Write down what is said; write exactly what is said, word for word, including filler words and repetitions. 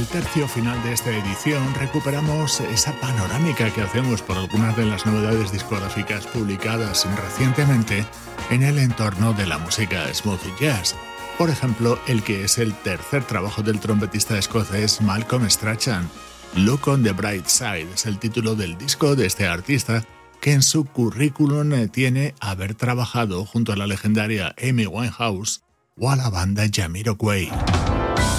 tercio final de esta edición recuperamos esa panorámica que hacemos por algunas de las novedades discográficas publicadas recientemente en el entorno de la música smooth jazz. Por ejemplo, el que es el tercer trabajo del trompetista escocés Malcolm Strachan. Look on the Bright Side es el título del disco de este artista, que en su currículum tiene haber trabajado junto a la legendaria Amy Winehouse o a la banda Jamiroquai.